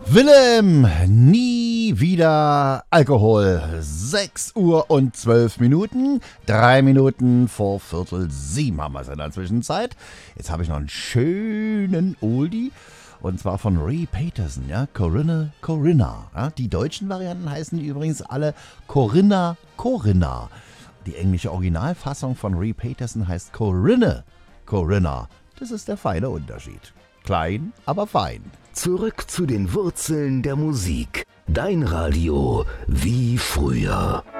Willem, nie wieder Alkohol. 6 Uhr und 12 Minuten. 3 Minuten vor 6:45 haben wir es in der Zwischenzeit. Jetzt habe ich noch einen schönen Oldie. Und zwar von Ray Peterson, ja, Corinna. Ja, die deutschen Varianten heißen übrigens alle Corinna. Die englische Originalfassung von Ray Peterson heißt Corinna. Das ist der feine Unterschied. Klein, aber fein. Zurück zu den Wurzeln der Musik. Dein Radio wie früher.